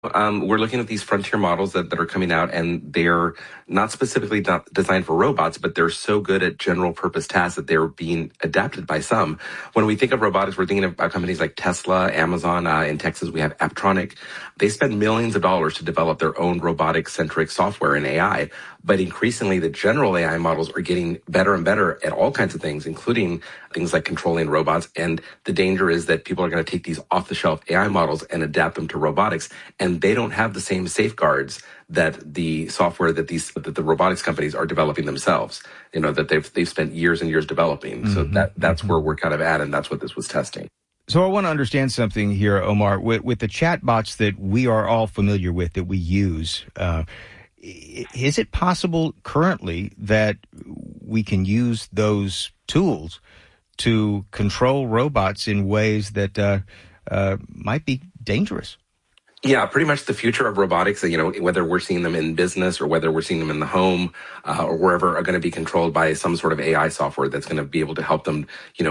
We're looking at these frontier models that are coming out, and they're not specifically designed for robots, but they're so good at general purpose tasks that they're being adapted by some. When we think of robotics, we're thinking about companies like Tesla, Amazon. In Texas, we have Apptronic. They spend millions of dollars to develop their own robotic-centric software and AI. But increasingly, the general AI models are getting better and better at all kinds of things, including things like controlling robots. And the danger is that people are going to take these off-the-shelf AI models and adapt them to robotics, and they don't have the same safeguards that the software that the robotics companies are developing themselves. That they've spent years and years developing. Mm-hmm. So that's where we're kind of at, and that's what this was testing. So I want to understand something here, Omar. With the chatbots that we are all familiar with, that we use, is it possible currently that we can use those tools to control robots in ways that might be dangerous? Yeah, pretty much the future of robotics, whether we're seeing them in business or whether we're seeing them in the home or wherever, are going to be controlled by some sort of AI software that's going to be able to help them,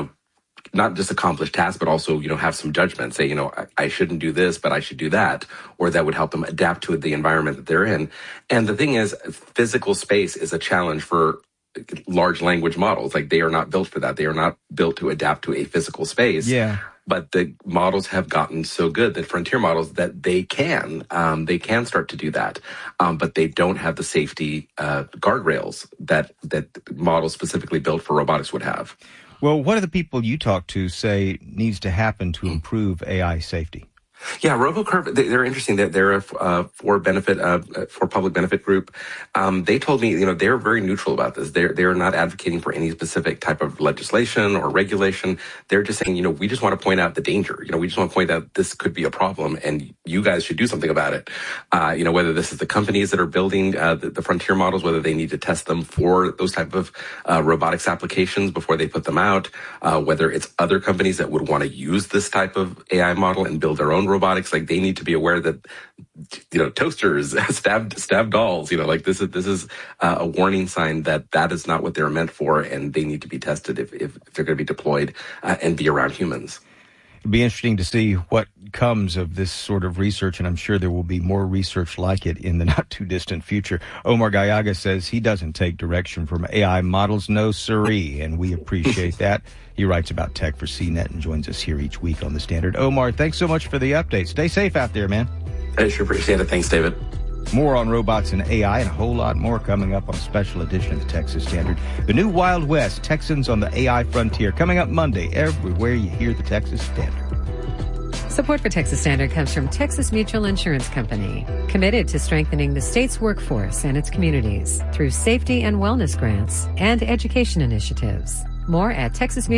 not just accomplish tasks, but also, have some judgment. Say, I shouldn't do this, but I should do that. Or that would help them adapt to the environment that they're in. And the thing is, physical space is a challenge for large language models. Like, they are not built for that. They are not built to adapt to a physical space. Yeah. But the models have gotten so good, the frontier models, that they can start to do that. But they don't have the safety guardrails that models specifically built for robotics would have. Well, what do the people you talk to say needs to happen to improve AI safety? Yeah, RoboCurve, they're interesting. They're a for public benefit group. They told me, they're very neutral about this. They're not advocating for any specific type of legislation or regulation. They're just saying, we just want to point out the danger. We just want to point out this could be a problem, and you guys should do something about it. Whether this is the companies that are building the frontier models, whether they need to test them for those type of robotics applications before they put them out, whether it's other companies that would want to use this type of AI model and build their own robotics. Like, they need to be aware that, toasters, stabbed dolls, this is a warning sign that is not what they're meant for, and they need to be tested if they're going to be deployed and be around humans. It'll be interesting to see what comes of this sort of research, and I'm sure there will be more research like it in the not-too-distant future. Omar Gallaga says he doesn't take direction from AI models, no siree, and we appreciate that. He writes about tech for CNET and joins us here each week on The Standard. Omar, thanks so much for the update. Stay safe out there, man. I sure appreciate it. Thanks, David. More on robots and AI and a whole lot more coming up on a special edition of the Texas Standard. The new Wild West, Texans on the AI frontier, coming up Monday everywhere you hear the Texas Standard. Support for Texas Standard comes from Texas Mutual Insurance Company, committed to strengthening the state's workforce and its communities through safety and wellness grants and education initiatives. More at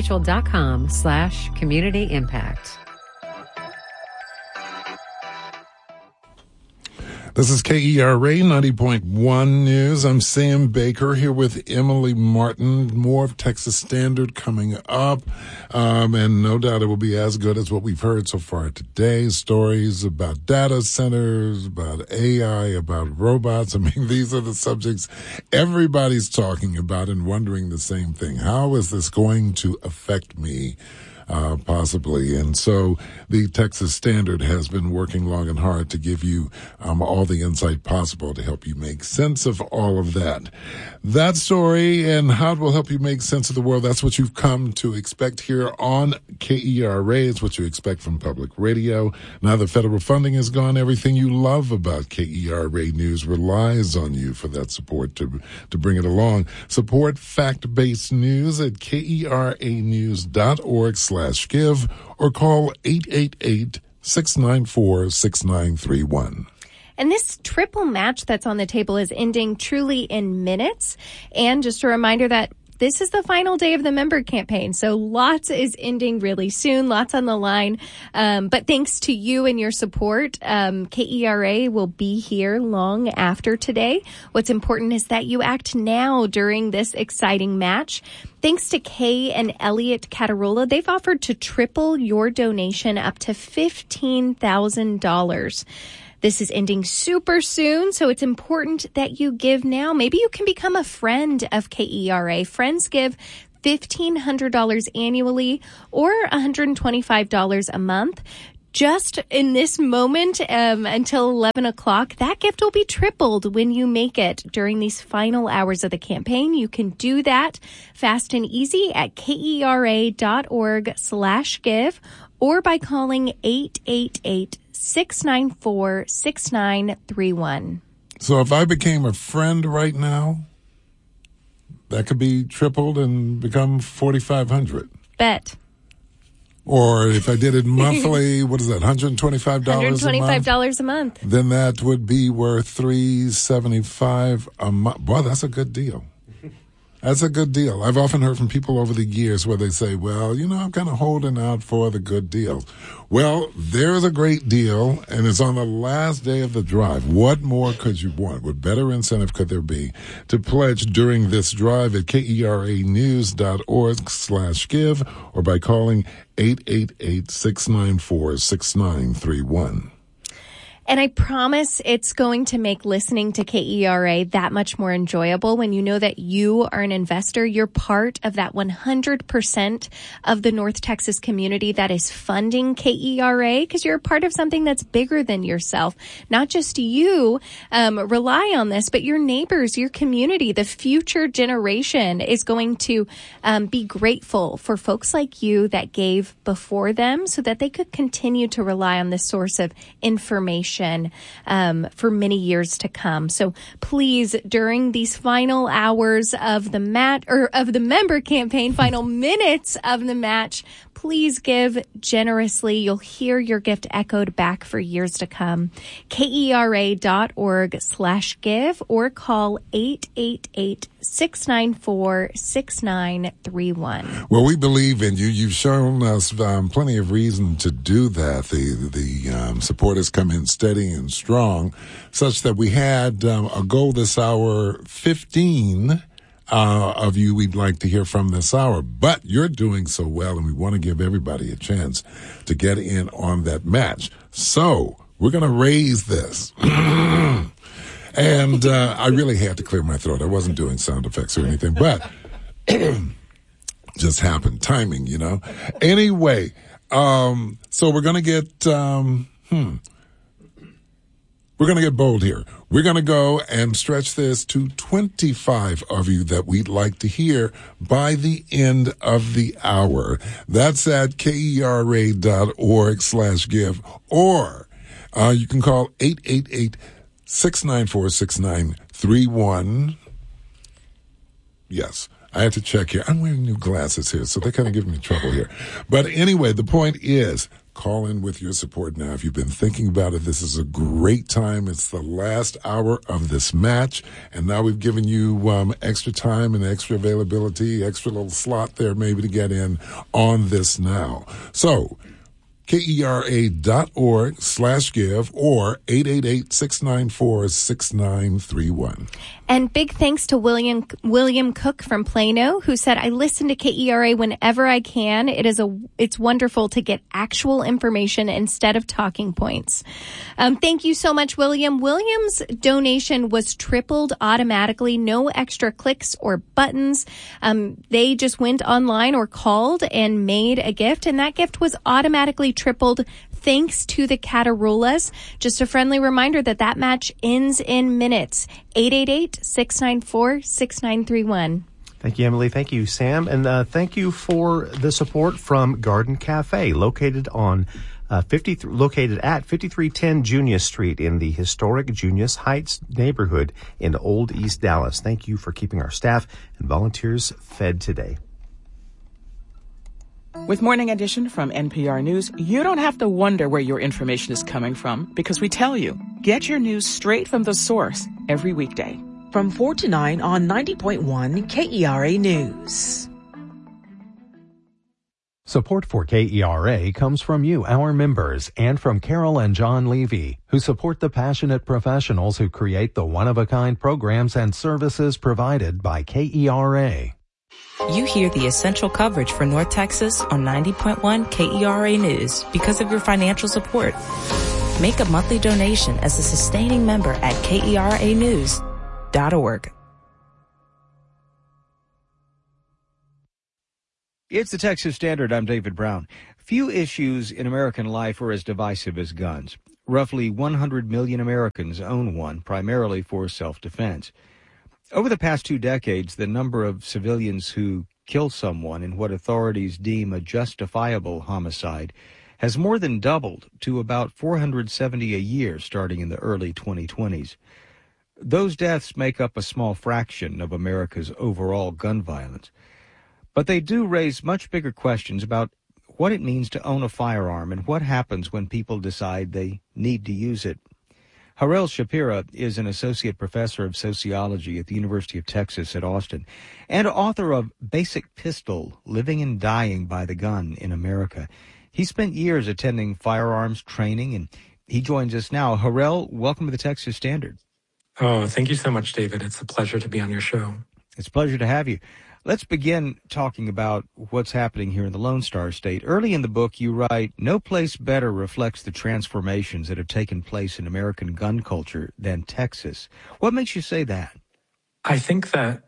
texasmutual.com/community impact. This is KERA 90.1 News. I'm Sam Baker here with Emily Martin. More of Texas Standard coming up. And no doubt it will be as good as what we've heard so far today. Stories about data centers, about AI, about robots. I mean, these are the subjects everybody's talking about and wondering the same thing. How is this going to affect me? Possibly. And so the Texas Standard has been working long and hard to give you all the insight possible to help you make sense of all of that. That story and how it will help you make sense of the world, that's what you've come to expect here on KERA. It's what you expect from public radio. Now that federal funding is gone, everything you love about KERA News relies on you for that support to bring it along. Support fact-based news at KERAnews.org/give or call 888-694-6931. And this triple match that's on the table is ending truly in minutes. And just a reminder that this is the final day of the member campaign. So lots is ending really soon, lots on the line. But thanks to you and your support, KERA will be here long after today. What's important is that you act now during this exciting match. Thanks to Kay and Elliot Catarola, they've offered to triple your donation up to $15,000. This is ending super soon, so it's important that you give now. Maybe you can become a friend of KERA. Friends give $1,500 annually or $125 a month. just in this moment until 11 o'clock, that gift will be tripled when you make it during these final hours of the campaign. You can do that fast and easy at kera.org/give or by calling 888-694-6931. So if I became a friend right now, that could be tripled and become $4,500. Bet. Or if I did it monthly, what is that, $125 $125 a month. Then that would be worth $375 a month. Boy, that's a good deal. That's a good deal. I've often heard from people over the years where they say, well, I'm kind of holding out for the good deals. Well, there's a great deal, and it's on the last day of the drive. What more could you want? What better incentive could there be to pledge during this drive at keranews.org/give or by calling 888-694-6931. And I promise it's going to make listening to KERA that much more enjoyable when you know that you are an investor. You're part of that 100% of the North Texas community that is funding KERA because you're a part of something that's bigger than yourself. Not just you rely on this, but your neighbors, your community, the future generation is going to be grateful for folks like you that gave before them so that they could continue to rely on this source of information for many years to come. So please, during these final hours of the member campaign, final minutes of the match, please give generously. You'll hear your gift echoed back for years to come. KERA.org/give or call 888-694-6931. Well, we believe in you. You've shown us plenty of reason to do that. The support has come in steady and strong, such that we had a goal this hour, 15 of you we'd like to hear from this hour. But you're doing so well, and we want to give everybody a chance to get in on that match. So we're going to raise this. And I really had to clear my throat. I wasn't doing sound effects or anything, but just happened. Timing, Anyway, so we're going to get we're going to get bold here. We're going to go and stretch this to 25 of you that we'd like to hear by the end of the hour. That's at kera.org/give, or you can call 888-694-6931. Yes, I have to check here. I'm wearing new glasses here, so they're kind of giving me trouble here. But anyway, the point is, call in with your support now. If you've been thinking about it, this is a great time. It's the last hour of this match, and now we've given you extra time and extra availability, extra little slot there maybe to get in on this now. So, kera.org/give or 888-694-6931. And big thanks to William Cook from Plano, who said, I listen to KERA whenever I can. It's wonderful to get actual information instead of talking points. Thank you so much, William. William's donation was tripled automatically. No extra clicks or buttons. They just went online or called and made a gift, and that gift was automatically tripled thanks to the Cataroulas. Just a friendly reminder that match ends in minutes. 888-694-6931. Thank you, Emily. Thank you, Sam. And thank you for the support from Garden Cafe, located at 5310 Junius Street in the historic Junius Heights neighborhood in Old East Dallas. Thank you for keeping our staff and volunteers fed today. With Morning Edition from NPR News, you don't have to wonder where your information is coming from because we tell you. Get your news straight from the source every weekday. From 4 to 9 on 90.1 KERA News. Support for KERA comes from you, our members, and from Carol and John Levy, who support the passionate professionals who create the one-of-a-kind programs and services provided by KERA. You hear the essential coverage for North Texas on 90.1 KERA News because of your financial support. Make a monthly donation as a sustaining member at KERAnews.org. It's the Texas Standard. I'm David Brown. Few issues in American life are as divisive as guns. Roughly 100 million Americans own one, primarily for self-defense. Over the past 2 decades, the number of civilians who kill someone in what authorities deem a justifiable homicide has more than doubled to about 470 a year starting in the early 2020s. Those deaths make up a small fraction of America's overall gun violence. But they do raise much bigger questions about what it means to own a firearm and what happens when people decide they need to use it. Harel Shapira is an associate professor of sociology at the University of Texas at Austin and author of Basic Pistol, Living and Dying by the Gun in America. He spent years attending firearms training, and he joins us now. Harel, welcome to the Texas Standard. Oh, thank you so much, David. It's a pleasure to be on your show. It's a pleasure to have you. Let's begin talking about what's happening here in the Lone Star State. Early in the book, you write, "No place better reflects the transformations that have taken place in American gun culture than Texas." What makes you say that? I think that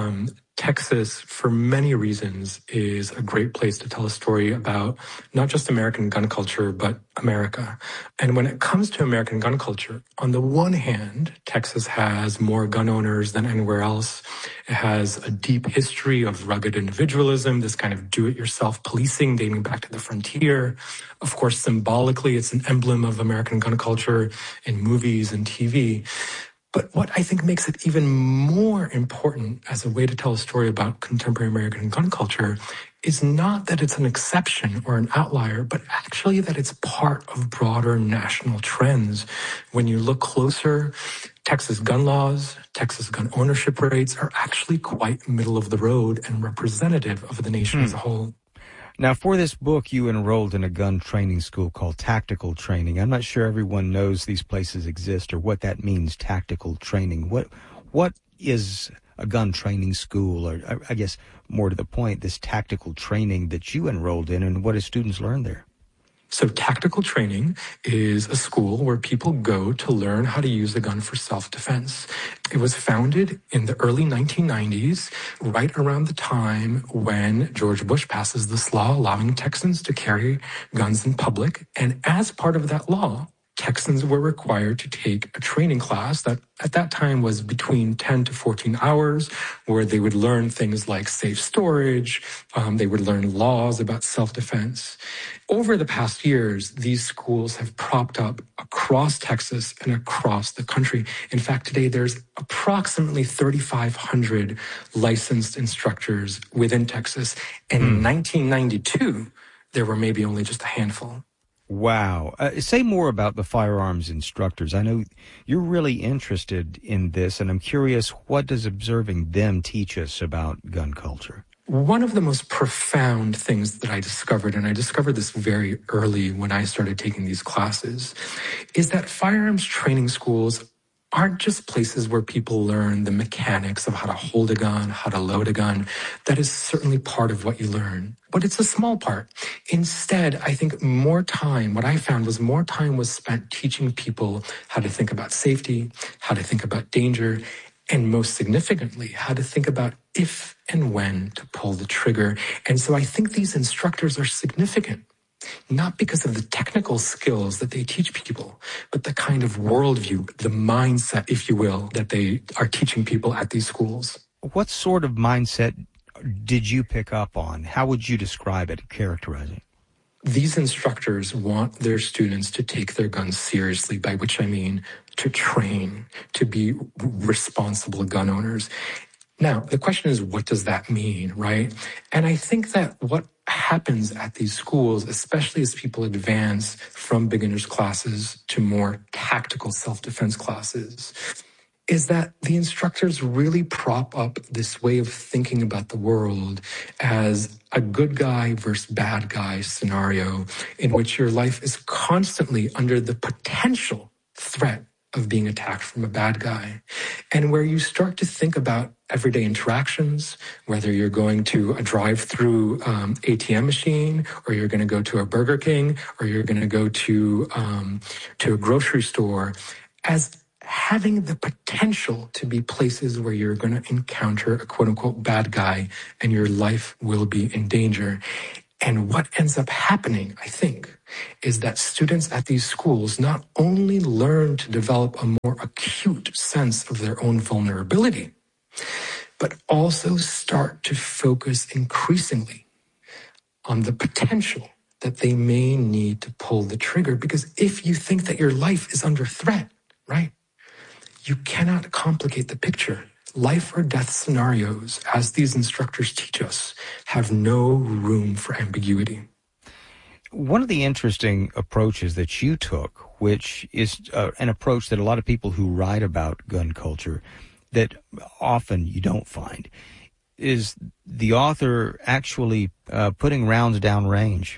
Texas, for many reasons, is a great place to tell a story about not just American gun culture, but America. And when it comes to American gun culture, on the one hand, Texas has more gun owners than anywhere else. It has a deep history of rugged individualism, this kind of do-it-yourself policing dating back to the frontier. Of course, symbolically, it's an emblem of American gun culture in movies and TV. But what I think makes it even more important as a way to tell a story about contemporary American gun culture is not that it's an exception or an outlier, but actually that it's part of broader national trends. When you look closer, Texas gun laws, Texas gun ownership rates are actually quite middle of the road and representative of the nation as a whole. Now, for this book, you enrolled in a gun training school called Tactical Training. I'm not sure everyone knows these places exist or what that means, tactical training. What is a gun training school, or I guess more to the point, this tactical training that you enrolled in, and what do students learn there? So Tactical Training is a school where people go to learn how to use a gun for self-defense. It was founded in the early 1990s, right around the time when George Bush passes this law allowing Texans to carry guns in public. And as part of that law, Texans were required to take a training class that at that time was between 10 to 14 hours, where they would learn things like safe storage. They would learn laws about self-defense. Over the past years, these schools have propped up across Texas and across the country. In fact, today there's approximately 3,500 licensed instructors within Texas. And in 1992, there were maybe only just a handful. Wow. Say more about the firearms instructors. I know you're really interested in this, and I'm curious, what does observing them teach us about gun culture? One of the most profound things that I discovered, and I discovered this very early when I started taking these classes, is that firearms training schools aren't just places where people learn the mechanics of how to hold a gun, how to load a gun. That is certainly part of what you learn, but it's a small part. Instead, I think what I found was more time was spent teaching people how to think about safety, how to think about danger, and most significantly, how to think about if and when to pull the trigger. And so I think these instructors are significant, not because of the technical skills that they teach people, but the kind of worldview, the mindset, if you will, that they are teaching people at these schools. What sort of mindset did you pick up on? How would you describe it, characterize it? These instructors want their students to take their guns seriously, by which I mean to train, to be responsible gun owners. Now, the question is, what does that mean, right? And I think that what happens at these schools, especially as people advance from beginners classes to more tactical self-defense classes, is that the instructors really prop up this way of thinking about the world as a good guy versus bad guy scenario in which your life is constantly under the potential threat of being attacked from a bad guy, and where you start to think about everyday interactions, whether you're going to a drive-through ATM machine, or you're going to go to a Burger King, or you're going to go to a grocery store, as having the potential to be places where you're going to encounter a quote-unquote bad guy and your life will be in danger. And what ends up happening, I think, is that students at these schools not only learn to develop a more acute sense of their own vulnerability, but also start to focus increasingly on the potential that they may need to pull the trigger. Because if you think that your life is under threat, right, you cannot complicate the picture. Life or death scenarios, as these instructors teach us, have no room for ambiguity. One of the interesting approaches that you took, which is an approach that a lot of people who write about gun culture that often you don't find, is the author actually putting rounds downrange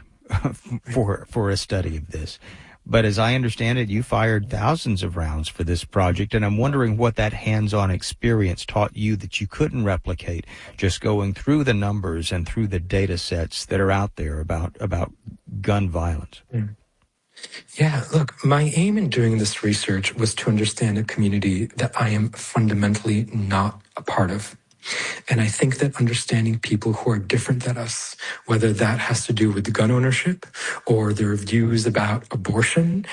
for a study of this. But as I understand it, you fired thousands of rounds for this project, and I'm wondering what that hands-on experience taught you that you couldn't replicate just going through the numbers and through the data sets that are out there about gun violence. Yeah, look, my aim in doing this research was to understand a community that I am fundamentally not a part of. And I think that understanding people who are different than us, whether that has to do with gun ownership or their views about abortion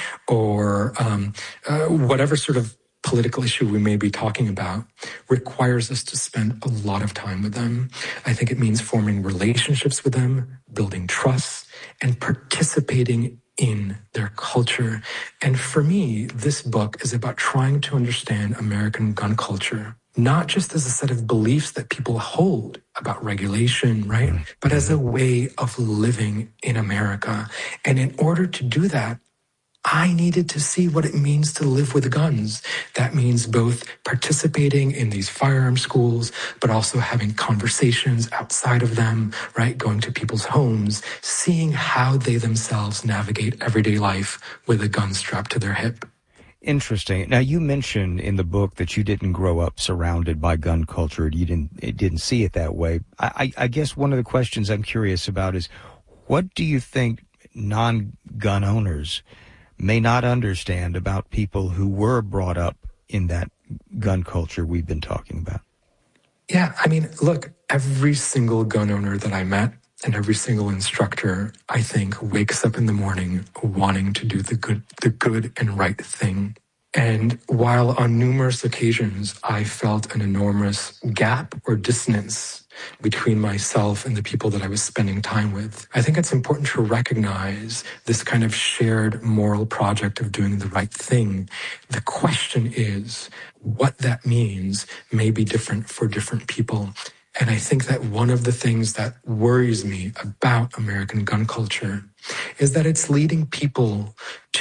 or whatever sort of political issue we may be talking about, requires us to spend a lot of time with them. I think it means forming relationships with them, building trust, and participating in their culture. And for me, this book is about trying to understand American gun culture, not just as a set of beliefs that people hold about regulation, right? But as a way of living in America. And in order to do that, I needed to see what it means to live with guns. That means both participating in these firearm schools, but also having conversations outside of them, right? Going to people's homes, seeing how they themselves navigate everyday life with a gun strapped to their hip. Interesting. Now, you mentioned in the book that you didn't grow up surrounded by gun culture. You didn't see it that way. I guess one of the questions I'm curious about is, what do you think non-gun owners may not understand about people who were brought up in that gun culture we've been talking about? Yeah, I mean, look, every single gun owner that I met and every single instructor, I think, wakes up in the morning wanting to do the good and right thing. And while on numerous occasions I felt an enormous gap or dissonance between myself and the people that I was spending time with, I think it's important to recognize this kind of shared moral project of doing the right thing. The question is, what that means may be different for different people. And I think that one of the things that worries me about American gun culture is that it's leading people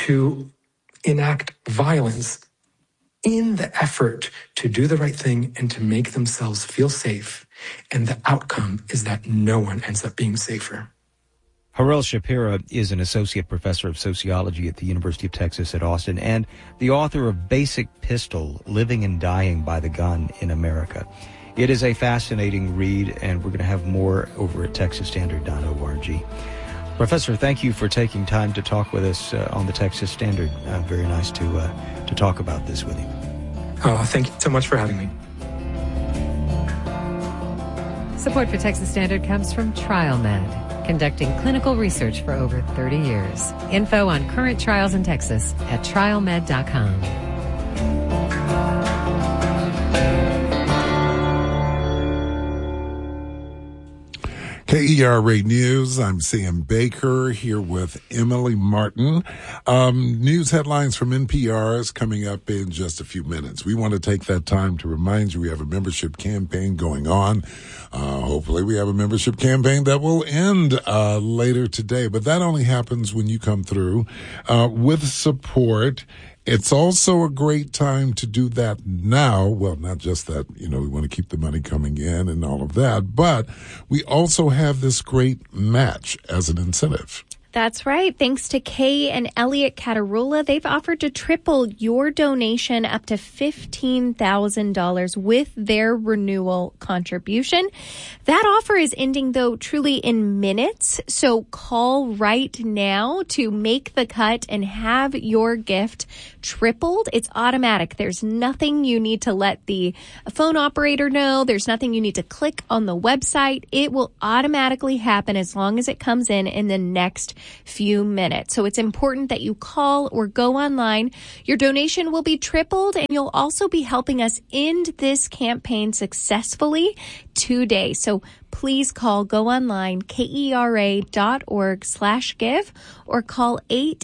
to enact violence in the effort to do the right thing and to make themselves feel safe. And the outcome is that no one ends up being safer. Harel Shapira is an associate professor of sociology at the University of Texas at Austin and the author of Basic Pistol, Living and Dying by the Gun in America. It is a fascinating read, and we're going to have more over at texasstandard.org. Professor, thank you for taking time to talk with us on the Texas Standard. Very nice to talk about this with you. Oh, thank you so much for having me. Support for Texas Standard comes from TrialMed, conducting clinical research for over 30 years. Info on current trials in Texas at trialmed.com. KERA News, I'm Sam Baker here with Emily Martin. News headlines from NPR is coming up in just a few minutes. We want to take that time to remind you we have a membership campaign going on. Hopefully we have a membership campaign that will end later today, but that only happens when you come through with support. It's also a great time to do that now. Well, not just that, we want to keep the money coming in and all of that, but we also have this great match as an incentive. That's right. Thanks to Kay and Elliot Catarula, they've offered to triple your donation up to $15,000 with their renewal contribution. That offer is ending, though, truly in minutes. So call right now to make the cut and have your gift tripled. It's automatic. There's nothing you need to let the phone operator know. There's nothing you need to click on the website. It will automatically happen as long as it comes in the next few minutes. So it's important that you call or go online. Your donation will be tripled, and you'll also be helping us end this campaign successfully today. So please go online, KERA.org/give, or call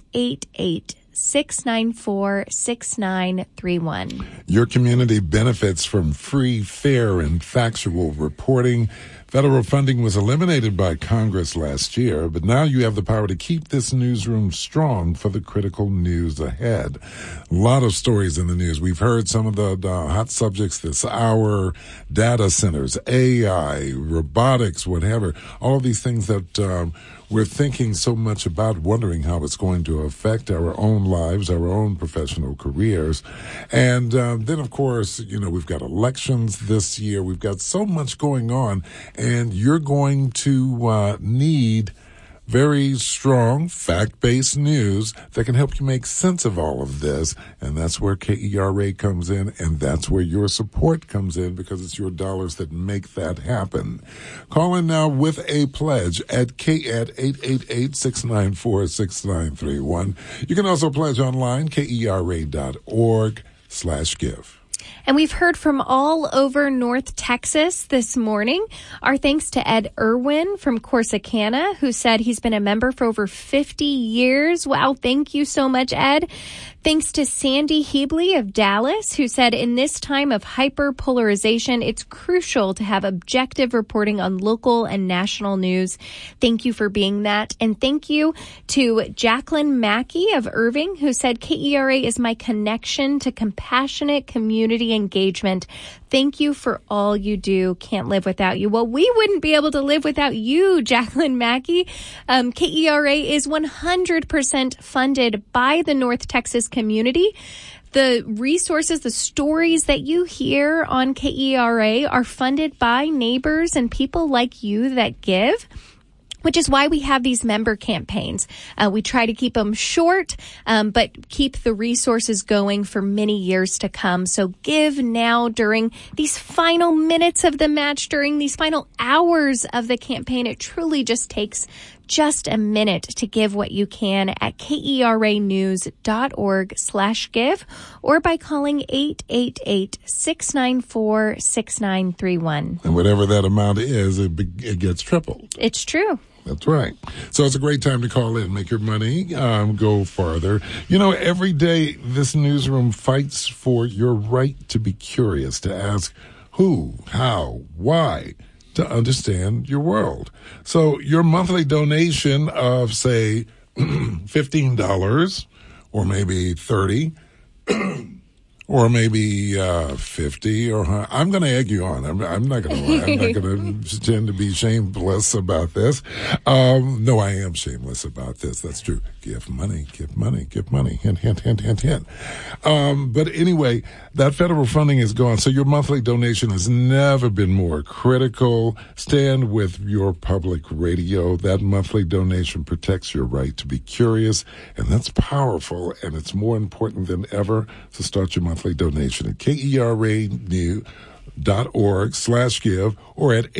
888-694-6931. Your community benefits from free, fair, and factual reporting. Federal funding was eliminated by Congress last year, but now you have the power to keep this newsroom strong for the critical news ahead. A lot of stories in the news. We've heard some of the hot subjects this hour: data centers, AI, robotics, whatever. All of these things that we're thinking so much about, wondering how it's going to affect our own lives, our own professional careers. And then, of course, we've got elections this year. We've got so much going on, and you're going to need very strong, fact-based news that can help you make sense of all of this. And that's where KERA comes in, and that's where your support comes in, because it's your dollars that make that happen. Call in now with a pledge at 888-694-6931. You can also pledge online, KERA.org/give. And we've heard from all over North Texas this morning. Our thanks to Ed Irwin from Corsicana, who said he's been a member for over 50 years. Wow, thank you so much, Ed. Thanks to Sandy Heabley of Dallas, who said in this time of hyperpolarization, it's crucial to have objective reporting on local and national news. Thank you for being that. And thank you to Jacqueline Mackey of Irving, who said KERA is my connection to compassionate community engagement. Thank you for all you do. Can't live without you. Well, we wouldn't be able to live without you, Jacqueline Mackey. KERA is 100% funded by the North Texas community. The resources, the stories that you hear on KERA are funded by neighbors and people like you that give, which is why we have these member campaigns. We try to keep them short, but keep the resources going for many years to come. So give now during these final minutes of the match, during these final hours of the campaign. It truly just takes just a minute to give what you can at KERAnews.org/give or by calling 888-694-6931. And whatever that amount is, it gets tripled. It's true. That's right. So it's a great time to call in, make your money go farther. Every day this newsroom fights for your right to be curious, to ask who, how, why, to understand your world. So your monthly donation of, say, $15 or maybe $30 or maybe 50 or I'm going to egg you on. I'm not going to lie. I'm not going to pretend to be shameless about this. No, I am shameless about this. That's true. Give money, give money, give money. Hint, hint, hint, hint, hint. But anyway, that federal funding is gone. So your monthly donation has never been more critical. Stand with your public radio. That monthly donation protects your right to be curious, and that's powerful, and it's more important than ever to start your monthly donation at KERAnews.org/give or at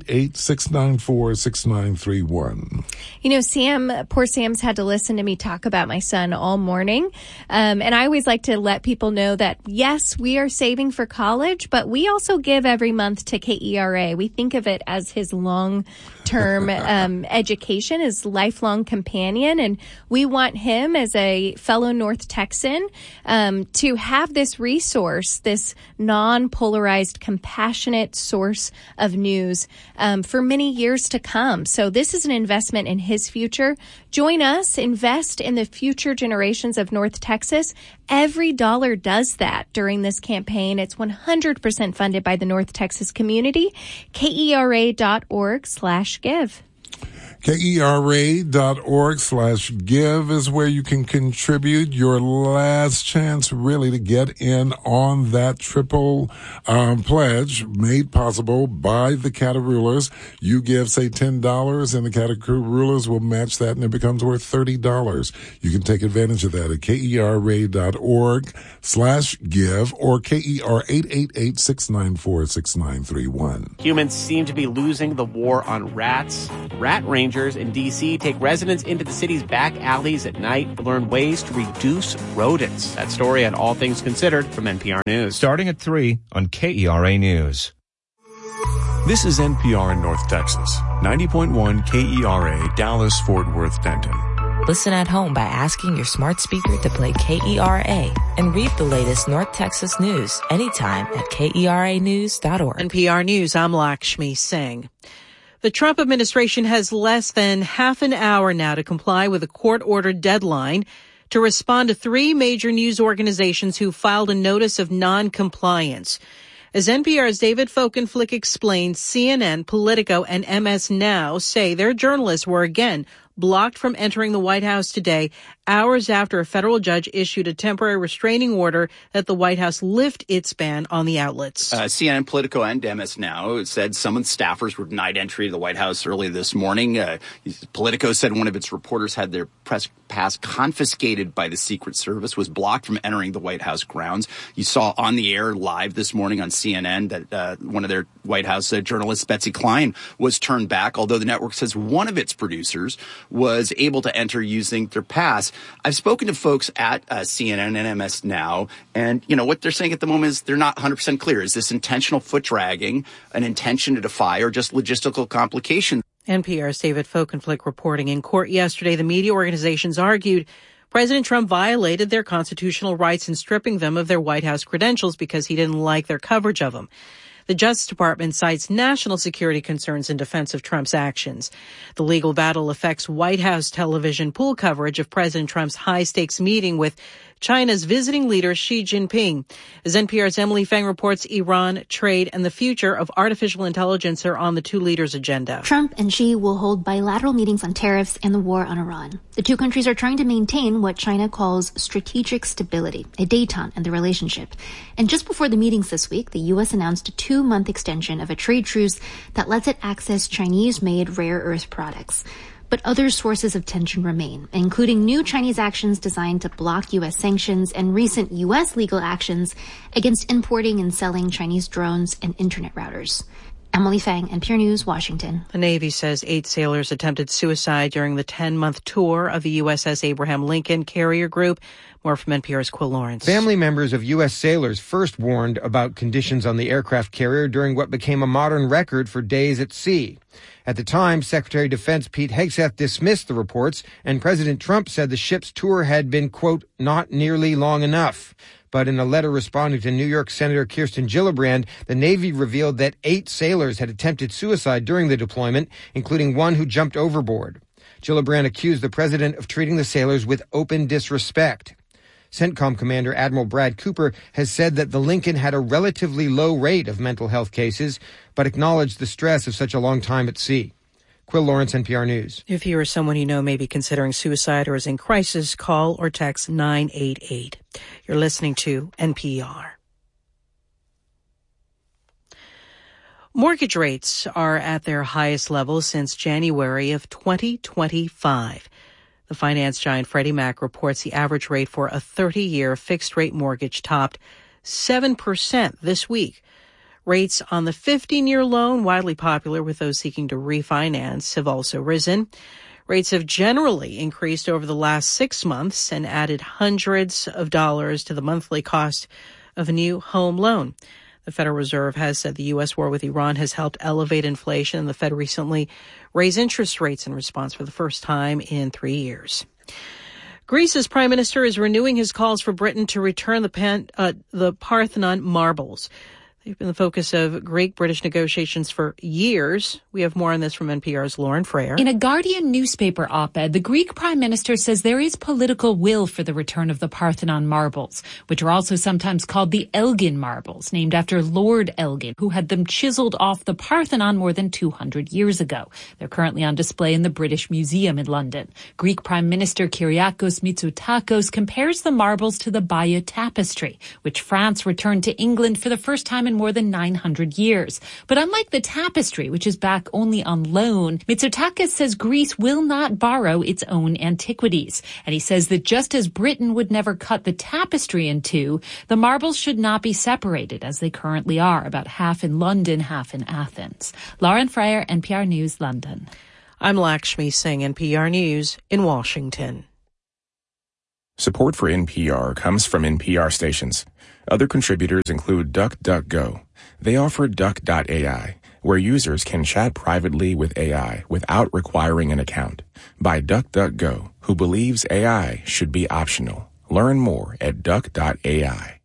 888-694-6931. Poor Sam's had to listen to me talk about my son all morning. And I always like to let people know that, yes, we are saving for college, but we also give every month to KERA. We think of it as his long-term education, his lifelong companion. And we want him as a fellow North Texan to have this resource, this non-polarized, compassionate source of news for many years to come. So this is an investment in his future. Join us, invest in the future generations of North Texas. Every dollar does that during this campaign. It's 100% funded by the North Texas community. KERA.org/give. KERA.org/give is where you can contribute. Your last chance really to get in on that triple pledge made possible by the Catarulars. You give, say, $10 and the Catarulars will match that and it becomes worth $30. You can take advantage of that at KERA.org/give or KER 888-694-6931. Humans seem to be losing the war on rats. Rat rangers in D.C. take residents into the city's back alleys at night to learn ways to reduce rodents. That story and All Things Considered from NPR News. Starting at 3 on KERA News. This is NPR in North Texas. 90.1 KERA, Dallas, Fort Worth, Denton. Listen at home by asking your smart speaker to play KERA and read the latest North Texas news anytime at KERAnews.org. NPR News, I'm Lakshmi Singh. The Trump administration has less than half an hour now to comply with a court-ordered deadline to respond to 3 major news organizations who filed a notice of non-compliance. As NPR's David Folkenflik explained, CNN, Politico, and MS Now say their journalists were again blocked from entering the White House today, hours after a federal judge issued a temporary restraining order that the White House lift its ban on the outlets. CNN, Politico, and MS Now said some of the staffers were denied entry to the White House early this morning. Politico said one of its reporters had their press pass confiscated by the Secret Service, was blocked from entering the White House grounds. You saw on the air live this morning on CNN that one of their White House journalists, Betsy Klein, was turned back, although the network says one of its producers was able to enter using their pass. I've spoken to folks at CNN and MS Now, and, you know, what they're saying at the moment is they're not 100% clear. Is this intentional foot dragging, an intention to defy, or just logistical complications? NPR's David Folkenflik reporting. In court yesterday, the media organizations argued President Trump violated their constitutional rights in stripping them of their White House credentials because he didn't like their coverage of them. The Justice Department cites national security concerns in defense of Trump's actions. The legal battle affects White House television pool coverage of President Trump's high-stakes meeting with China's visiting leader Xi Jinping. As NPR's Emily Feng reports, Iran, trade, and the future of artificial intelligence are on the two leaders' agenda. Trump and Xi will hold bilateral meetings on tariffs and the war on Iran. The two countries are trying to maintain what China calls strategic stability, a détente in the relationship. And just before the meetings this week, the U.S. announced a 2-month extension of a trade truce that lets it access Chinese-made rare earth products. But other sources of tension remain, including new Chinese actions designed to block U.S. sanctions and recent U.S. legal actions against importing and selling Chinese drones and internet routers. Emily Feng, NPR News, Washington. The Navy says 8 sailors attempted suicide during the 10-month tour of the USS Abraham Lincoln carrier group. More from NPR's Quill Lawrence. Family members of U.S. sailors first warned about conditions on the aircraft carrier during what became a modern record for days at sea. At the time, Secretary of Defense Pete Hegseth dismissed the reports, and President Trump said the ship's tour had been, quote, not nearly long enough. But in a letter responding to New York Senator Kirsten Gillibrand, the Navy revealed that 8 sailors had attempted suicide during the deployment, including one who jumped overboard. Gillibrand accused the president of treating the sailors with open disrespect. CENTCOM Commander Admiral Brad Cooper has said that the Lincoln had a relatively low rate of mental health cases, but acknowledged the stress of such a long time at sea. Quill Lawrence, NPR News. If you or someone you know may be considering suicide or is in crisis, call or text 988. You're listening to NPR. Mortgage rates are at their highest level since January of 2025. The finance giant Freddie Mac reports the average rate for a 30-year fixed-rate mortgage topped 7% this week. Rates on the 15-year loan, widely popular with those seeking to refinance, have also risen. Rates have generally increased over the last 6 months and added hundreds of dollars to the monthly cost of a new home loan. The Federal Reserve has said the U.S. war with Iran has helped elevate inflation, and the Fed recently raised interest rates in response for the first time in 3 years. Greece's prime minister is renewing his calls for Britain to return the Parthenon marbles. They've been the focus of Greek-British negotiations for years. We have more on this from NPR's Lauren Frayer. In a Guardian newspaper op-ed, the Greek prime minister says there is political will for the return of the Parthenon marbles, which are also sometimes called the Elgin marbles, named after Lord Elgin, who had them chiseled off the Parthenon more than 200 years ago. They're currently on display in the British Museum in London. Greek Prime Minister Kyriakos Mitsotakis compares the marbles to the Bayeux Tapestry, which France returned to England for the first time in more than 900 years. But unlike the tapestry, which is back only on loan, Mitsotakis says Greece will not borrow its own antiquities. And he says that just as Britain would never cut the tapestry in two, the marbles should not be separated as they currently are, about half in London, half in Athens. Lauren Frayer, NPR News, London. I'm Lakshmi Singh, NPR News in Washington. Support for NPR comes from NPR stations. Other contributors include DuckDuckGo. They offer Duck.ai, where users can chat privately with AI without requiring an account. By DuckDuckGo, who believes AI should be optional. Learn more at Duck.ai.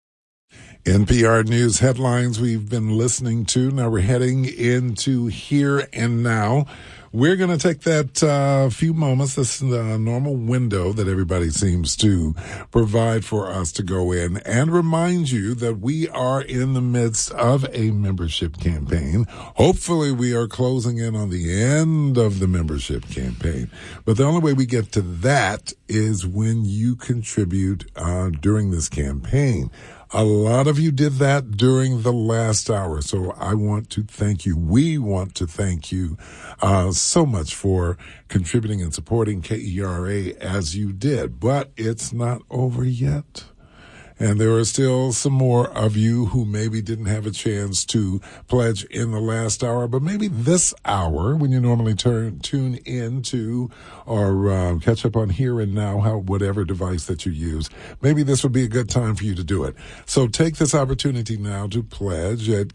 NPR News headlines we've been listening to. Now we're heading into Here and Now. We're going to take that few moments, this normal window that everybody seems to provide for us to go in and remind you that we are in the midst of a membership campaign. Hopefully we are closing in on the end of the membership campaign. But the only way we get to that is when you contribute during this campaign. A lot of you did that during the last hour, so I want to thank you. We want to thank you so much for contributing and supporting KERA as you did. But it's not over yet. And there are still some more of you who maybe didn't have a chance to pledge in the last hour, but maybe this hour, when you normally tune in to or catch up on Here and Now, whatever device that you use, maybe this would be a good time for you to do it. So take this opportunity now to pledge at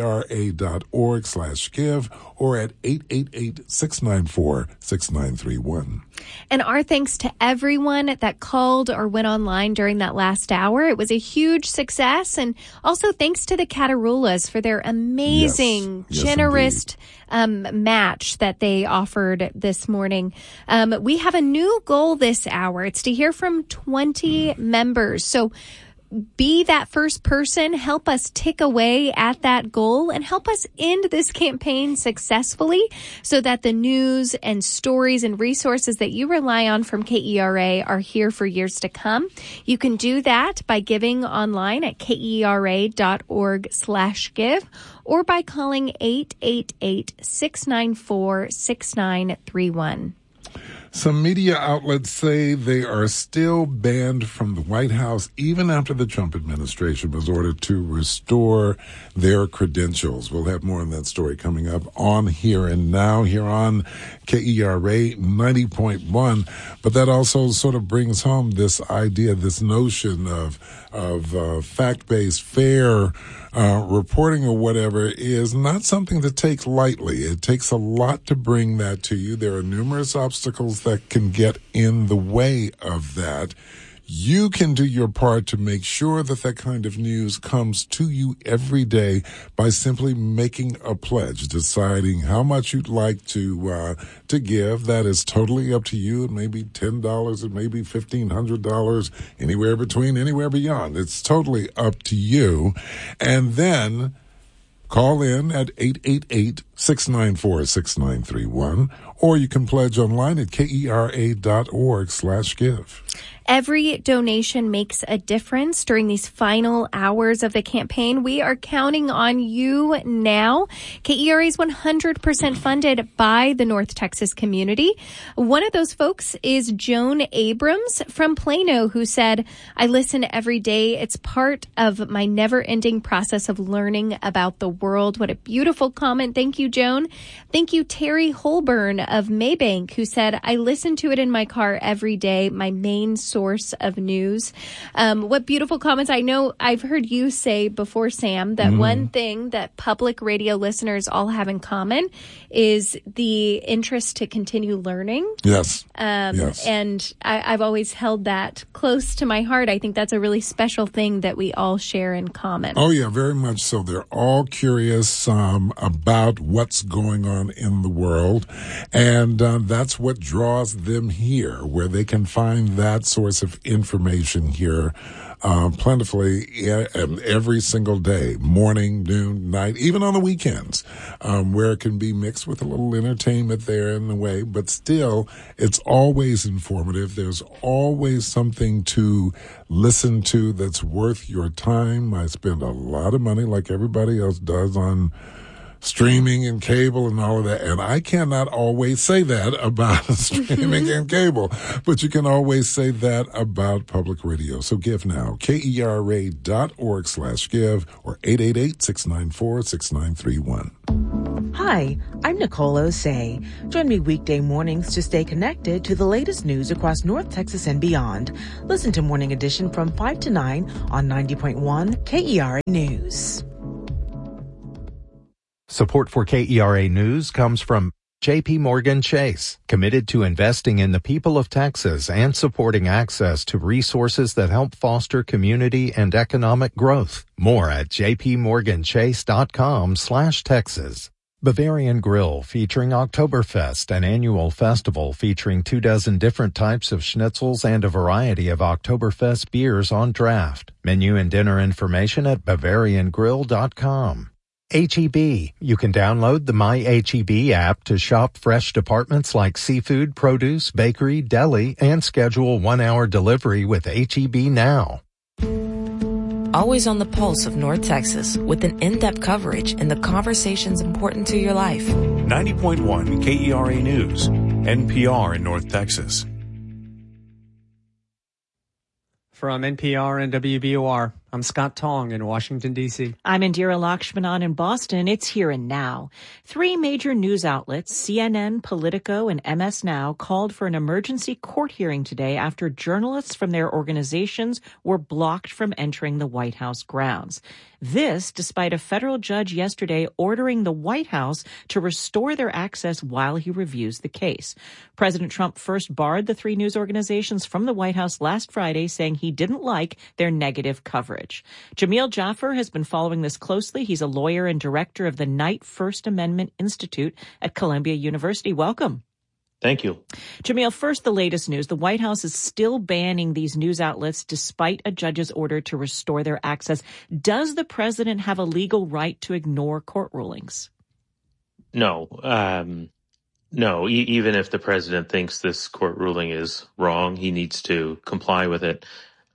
KERA.org/give or at 888-694-6931. And our thanks to everyone that called or went online during that last hour. It was a huge success. And also thanks to the Cataroulas for their amazing, generous match that they offered this morning. We have a new goal this hour. It's to hear from 20 members. So be that first person, help us tick away at that goal and help us end this campaign successfully so that the news and stories and resources that you rely on from KERA are here for years to come. You can do that by giving online at KERA.org/give or by calling 888-694-6931. Some media outlets say they are still banned from the White House even after the Trump administration was ordered to restore their credentials. We'll have more on that story coming up on Here and Now here on KERA 90.1. But that also sort of brings home this idea, this notion of fact-based, fair reporting or whatever is not something to take lightly. It takes a lot to bring that to you. There are numerous obstacles that can get in the way of that. You can do your part to make sure that that kind of news comes to you every day by simply making a pledge, deciding how much you'd like to give. That is totally up to you. It may be $10, it may be $1,500, anywhere between, anywhere beyond. It's totally up to you. And then call in at 888-694-6931, or you can pledge online at KERA.org/give. Every donation makes a difference during these final hours of the campaign. We are counting on you now. KERA is 100% funded by the North Texas community. One of those folks is Joan Abrams from Plano, who said, "I listen every day. It's part of my never-ending process of learning about the world." What a beautiful comment. Thank you, Joan. Thank you, Terry Holborn of Maybank, who said, "I listen to it in my car every day. My main source source of news. What beautiful comments. I know I've heard you say before, Sam, that one thing that public radio listeners all have in common is the interest to continue learning. Yes. Yes. And I've always held that close to my heart. I think that's a really special thing that we all share in common. Oh, yeah, very much so. They're all curious about what's going on in the world, and that's what draws them here, where they can find that source of information here plentifully every single day, morning, noon, night, even on the weekends, where it can be mixed with a little entertainment there in a way, but still, it's always informative. There's always something to listen to that's worth your time. I spend a lot of money, like everybody else does, on streaming and cable and all of that. And I cannot always say that about streaming and cable, but you can always say that about public radio. So give now, KERA.org/give or 888-694-6931. Hi, I'm Nicole Osei. Join me weekday mornings to stay connected to the latest news across North Texas and beyond. Listen to Morning Edition from 5 to 9 on 90.1 KERA News. Support for KERA News comes from J.P. Morgan Chase, committed to investing in the people of Texas and supporting access to resources that help foster community and economic growth. More at jpmorganchase.com/Texas. Bavarian Grill, featuring Oktoberfest, an annual festival featuring 24 different types of schnitzels and a variety of Oktoberfest beers on draft. Menu and dinner information at BavarianGrill.com. H-E-B. You can download the My H-E-B app to shop fresh departments like seafood, produce, bakery, deli, and schedule 1-hour delivery with H-E-B now. Always on the pulse of North Texas with an in-depth coverage and the conversations important to your life. 90.1 KERA News, NPR in North Texas. From NPR and WBOR, I'm Scott Tong in Washington, D.C. I'm Indira Lakshmanan in Boston. It's Here and Now. 3 major news outlets, CNN, Politico, and MS Now, called for an emergency court hearing today after journalists from their organizations were blocked from entering the White House grounds. This, despite a federal judge yesterday ordering the White House to restore their access while he reviews the case. President Trump first barred the 3 news organizations from the White House last Friday, saying he didn't like their negative coverage. Jamil Jaffer has been following this closely. He's a lawyer and director of the Knight First Amendment Institute at Columbia University. Welcome. Thank you. Jamil, first, the latest news. The White House is still banning these news outlets despite a judge's order to restore their access. Does the president have a legal right to ignore court rulings? No. No, even if the president thinks this court ruling is wrong, he needs to comply with it.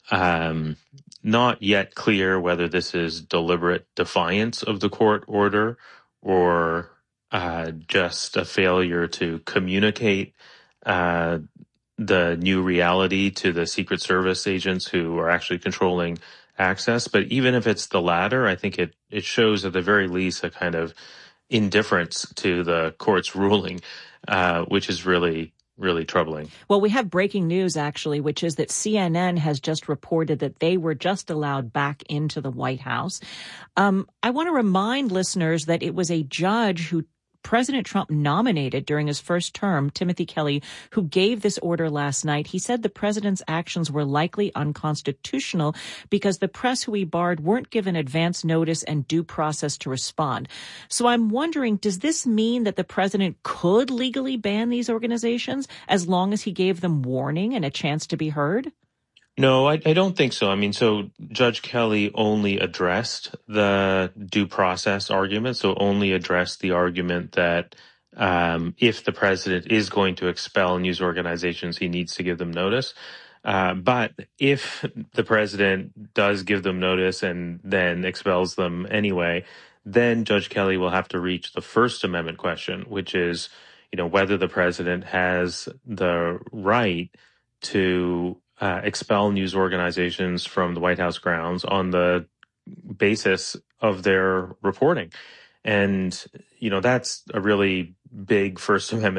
Not yet clear whether this is deliberate defiance of the court order or just a failure to communicate the new reality to the Secret Service agents who are actually controlling access. But even if it's the latter, I think it shows at the very least a kind of indifference to the court's ruling, which is really troubling. Well, we have breaking news, actually, which is that CNN has just reported that they were just allowed back into the White House. I want to remind listeners that it was a judge who President Trump nominated during his first term, Timothy Kelly, who gave this order last night. He said the president's actions were likely unconstitutional because the press who he barred weren't given advance notice and due process to respond. So I'm wondering, does this mean that the president could legally ban these organizations as long as he gave them warning and a chance to be heard? No, I don't think so. I mean, so Judge Kelly only addressed the due process argument, so only addressed the argument that if the president is going to expel news organizations, he needs to give them notice. But if the president does give them notice and then expels them anyway, then Judge Kelly will have to reach the First Amendment question, which is, whether the president has the right to expel news organizations from the White House grounds on the basis of their reporting. And, that's a really big First Amendment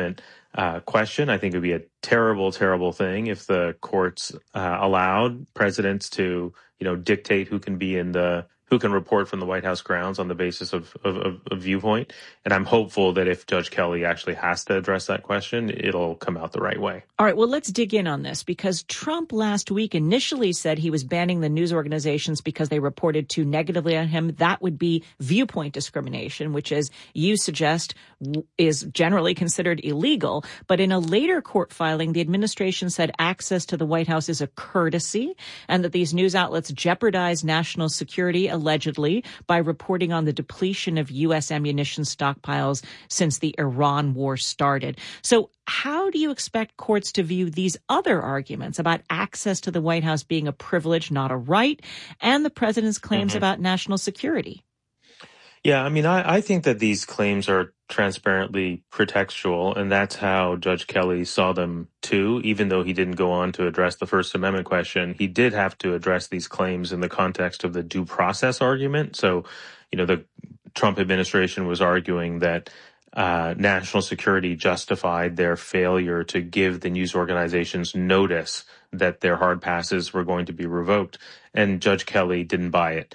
question. I think it would be a terrible, terrible thing if the courts allowed presidents to, dictate who can report from the White House grounds on the basis of viewpoint. And I'm hopeful that if Judge Kelly actually has to address that question, it'll come out the right way. All right, well, let's dig in on this, because Trump last week initially said he was banning the news organizations because they reported too negatively on him. That would be viewpoint discrimination, which, as you suggest, is generally considered illegal. But in a later court filing, the administration said access to the White House is a courtesy and that these news outlets jeopardize national security, allegedly, by reporting on the depletion of U.S. ammunition stockpiles since the Iran war started. So how do you expect courts to view these other arguments about access to the White House being a privilege, not a right, and the president's claims about national security? Yeah, I mean, I think that these claims are transparently pretextual, and that's how Judge Kelly saw them too. Even though he didn't go on to address the First Amendment question, he did have to address these claims in the context of the due process argument. So, the Trump administration was arguing that national security justified their failure to give the news organizations notice that their hard passes were going to be revoked, and Judge Kelly didn't buy it.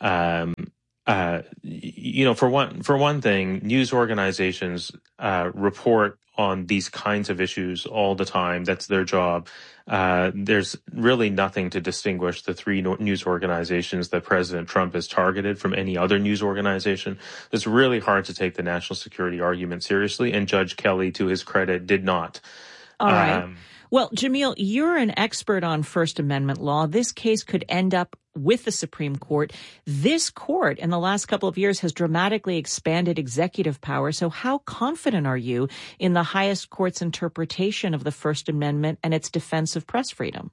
For one thing, news organizations report on these kinds of issues all the time. That's their job. There's really nothing to distinguish the three news organizations that President Trump has targeted from any other news organization. It's really hard to take the national security argument seriously, and Judge Kelly, to his credit, did not. All right. Well, Jamil, you're an expert on First Amendment law. This case could end up with the Supreme Court. This court in the last couple of years has dramatically expanded executive power. So how confident are you in the highest court's interpretation of the First Amendment and its defense of press freedom?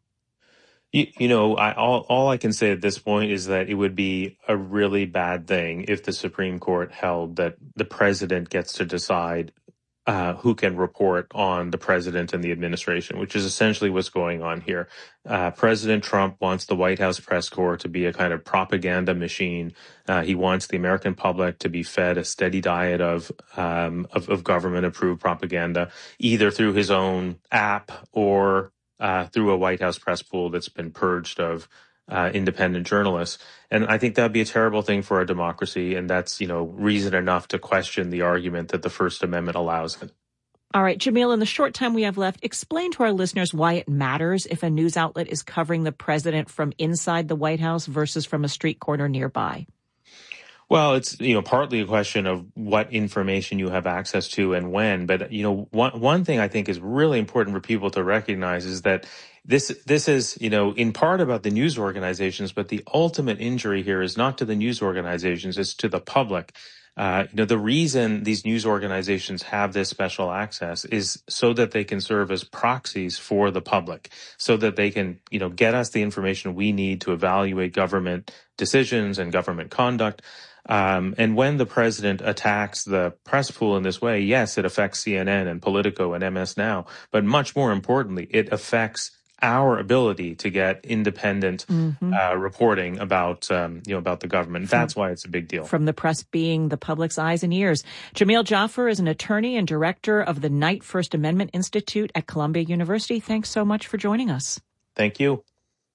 All I can say at this point is that it would be a really bad thing if the Supreme Court held that the president gets to decide who can report on the president and the administration, which is essentially what's going on here. President Trump wants the White House press corps to be a kind of propaganda machine. He wants the American public to be fed a steady diet of government-approved propaganda, either through his own app or through a White House press pool that's been purged of independent journalists. And I think that would be a terrible thing for our democracy. And that's, reason enough to question the argument that the First Amendment allows it. All right, Jamil, in the short time we have left, explain to our listeners why it matters if a news outlet is covering the president from inside the White House versus from a street corner nearby. Well, it's, partly a question of what information you have access to and when. But, one thing I think is really important for people to recognize is that this is, in part about the news organizations, but the ultimate injury here is not to the news organizations, it's to the public. The reason these news organizations have this special access is so that they can serve as proxies for the public, so that they can, get us the information we need to evaluate government decisions and government conduct. And when the president attacks the press pool in this way, yes, it affects CNN and Politico and MS Now, but much more importantly, it affects our ability to get independent reporting about the government. That's why it's a big deal. From the press being the public's eyes and ears. Jamil Jaffer is an attorney and director of the Knight First Amendment Institute at Columbia University. Thanks so much for joining us. Thank you.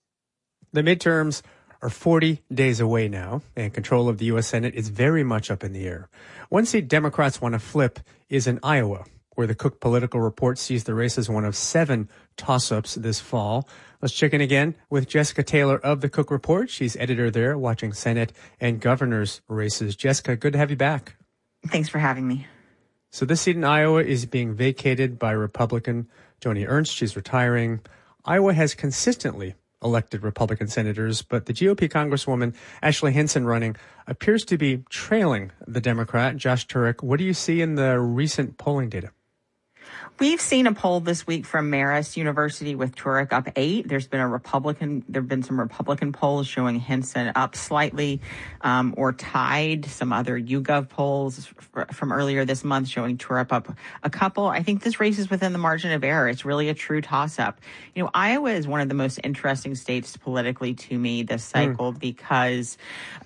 The midterms are 40 days away now, and control of the U.S. Senate is very much up in the air. One seat Democrats want to flip is in Iowa, where the Cook Political Report sees the race as one of 7 toss-ups this fall. Let's check in again with Jessica Taylor of the Cook Report. She's editor there, watching Senate and governor's races. Jessica, good to have you back. Thanks for having me. So this seat in Iowa is being vacated by Republican Joni Ernst. She's retiring. Iowa has consistently elected Republican senators, but the GOP Congresswoman Ashley Hinson running appears to be trailing the Democrat, Josh Turek. What do you see in the recent polling data? We've seen a poll this week from Marist University with Turek up 8. There have been some Republican polls showing Hinson up slightly or tied. Some other YouGov polls from earlier this month showing Turek up a couple. I think this race is within the margin of error. It's really a true toss-up. Iowa is one of the most interesting states politically to me this cycle because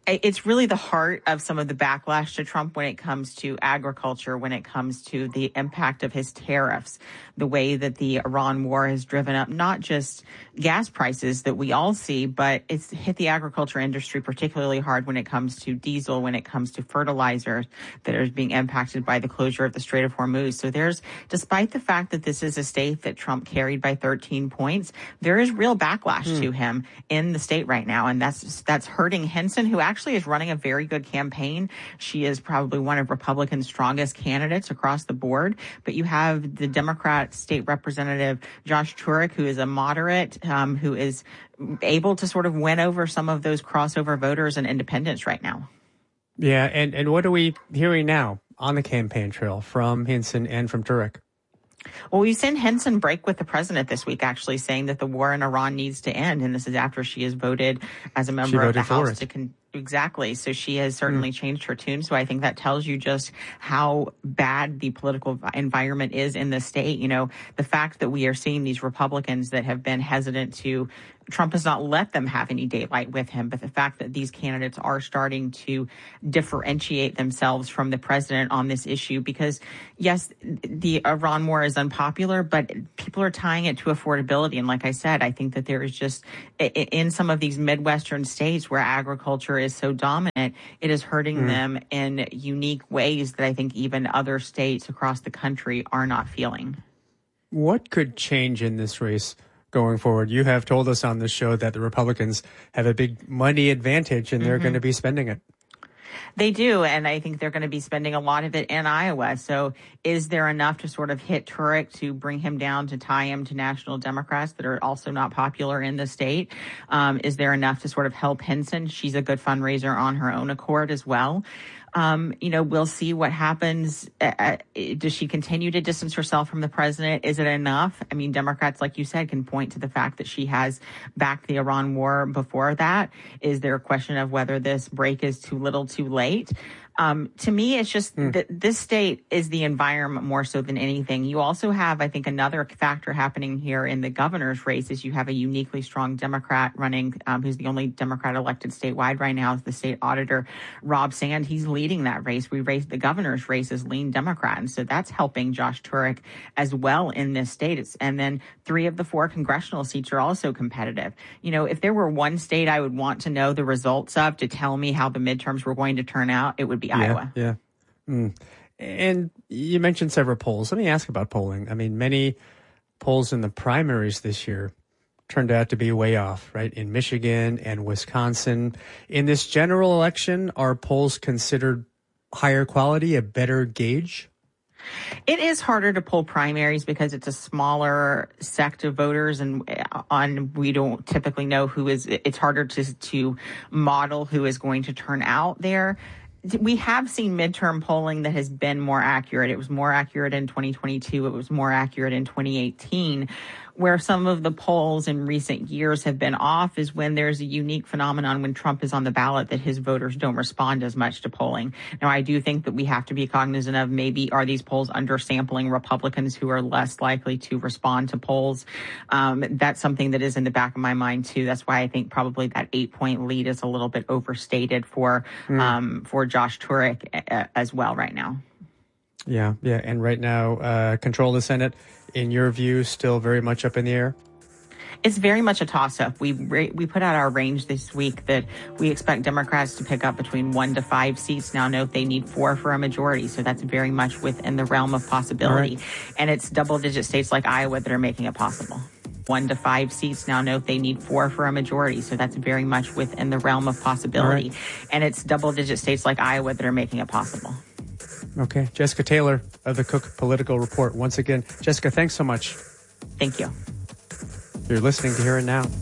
It's really the heart of some of the backlash to Trump when it comes to agriculture, when it comes to the impact of his tariffs, the way that the Iran war has driven up not just gas prices that we all see, but it's hit the agriculture industry particularly hard when it comes to diesel, when it comes to fertilizers that are being impacted by the closure of the Strait of Hormuz. So despite the fact that this is a state that Trump carried by 13 points, there is real backlash to him in the state right now. And that's hurting Hinson, who actually is running a very good campaign. She is probably one of Republicans' strongest candidates across the board. But you have the Democrat State Representative Josh Turek, who is a moderate, who is able to sort of win over some of those crossover voters and independents right now. Yeah, and what are we hearing now on the campaign trail from Hinson and from Turek? Well, we've seen Hinson break with the president this week, actually saying that the war in Iran needs to end. And this is after she has voted as a member of the House Exactly. So she has certainly changed her tune. So I think that tells you just how bad the political environment is in the state. You know, the fact that we are seeing these Republicans that have been hesitant to, Trump has not let them have any daylight with him, but the fact that these candidates are starting to differentiate themselves from the president on this issue, because yes, the Iran war is unpopular, but people are tying it to affordability. And like I said, I think that there is just, in some of these Midwestern states where agriculture is so dominant, it is hurting them in unique ways that I think even other states across the country are not feeling. What could change in this race going forward? You have told us on this show that the Republicans have a big money advantage and they're going to be spending it. They do, and I think they're going to be spending a lot of it in Iowa. So is there enough to sort of hit Turek to bring him down, to tie him to national Democrats that are also not popular in the state? Is there enough to sort of help Hinson? She's a good fundraiser on her own accord as well. You know, we'll see what happens. Does she continue to distance herself from the president? Is it enough? I mean, Democrats, like you said, can point to the fact that she has backed the Iran war before that. Is there a question of whether this break is too little, too late? To me, it's just that this state is the environment more so than anything. You also have, I think, another factor happening here in the governor's race is you have a uniquely strong Democrat running, who's the only Democrat elected statewide right now, is the state auditor, Rob Sand. He's leading that race. The governor's race is lean Democrat. And so that's helping Josh Turek as well in this state. And then 3 of the 4 congressional seats are also competitive. You know, if there were one state I would want to know the results of to tell me how the midterms were going to turn out, it would be Iowa. Yeah. And you mentioned several polls. Let me ask about polling. I mean, many polls in the primaries this year turned out to be way off, right? In Michigan and Wisconsin. In this general election, are polls considered higher quality, a better gauge? It is harder to poll primaries because it's a smaller sect of voters, and we don't typically know who is. It's harder to model who is going to turn out there. We have seen midterm polling that has been more accurate. It was more accurate in 2022. It was more accurate in 2018. Where some of the polls in recent years have been off is when there's a unique phenomenon when Trump is on the ballot that his voters don't respond as much to polling. Now, I do think that we have to be cognizant of maybe are these polls undersampling Republicans who are less likely to respond to polls. That's something that is in the back of my mind, too. That's why I think probably that 8-point lead is a little bit overstated for Josh Turek as well right now. Yeah. And right now, control of the Senate, in your view, still very much up in the air? It's very much a toss-up. We put out our range this week that we expect Democrats to pick up between 1 to 5 seats. Now, note they need 4 for a majority, so that's very much within the realm of possibility. Right. And it's double-digit states like Iowa that are making it possible. 1 to 5 seats. Now, note they need 4 for a majority, so that's very much within the realm of possibility. Right. And it's double-digit states like Iowa that are making it possible. Okay. Jessica Taylor of the Cook Political Report. Once again, Jessica, thanks so much. Thank you. You're listening to Hear It Now.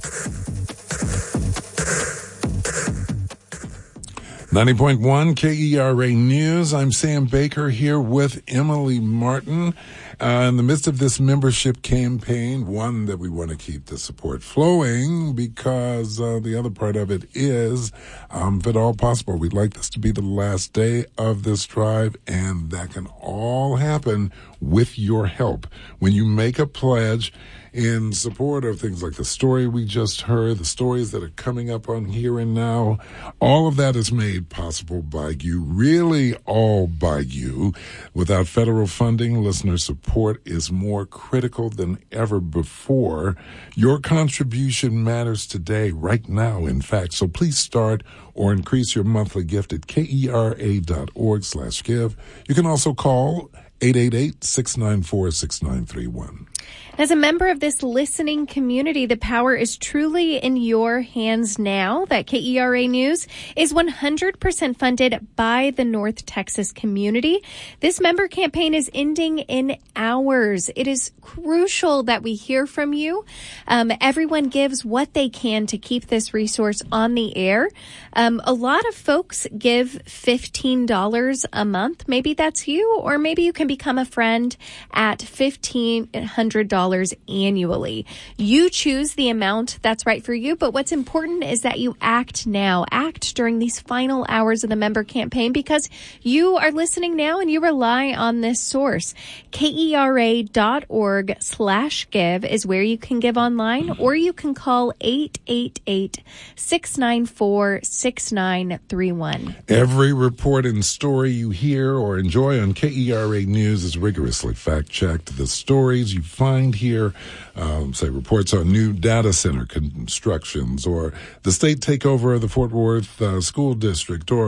90.1 KERA News. I'm Sam Baker here with Emily Martin. In the midst of this membership campaign, one that we want to keep the support flowing because the other part of it is, if at all possible, we'd like this to be the last day of this drive, and that can all happen with your help. When you make a pledge, in support of things like the story we just heard, the stories that are coming up on Here and Now. All of that is made possible by you, really all by you. Without federal funding, listener support is more critical than ever before. Your contribution matters today, right now, in fact. So please start or increase your monthly gift at kera.org/give. You can also call 888-694-6931. As a member of this listening community, the power is truly in your hands now. That KERA News is 100% funded by the North Texas community. This member campaign is ending in hours. It is crucial that we hear from you. Everyone gives what they can to keep this resource on the air. A lot of folks give $15 a month. Maybe that's you, or maybe you can become a friend at $1,500 annually. You choose the amount that's right for you, but what's important is that you act now. Act during these final hours of the member campaign, because you are listening now and you rely on this source. KERA.org/give is where you can give online, or you can call 888-694-6931. Every report and story you hear or enjoy on KERA News is rigorously fact-checked. The stories you find here, say reports on new data center constructions, or the state takeover of the Fort Worth School District, or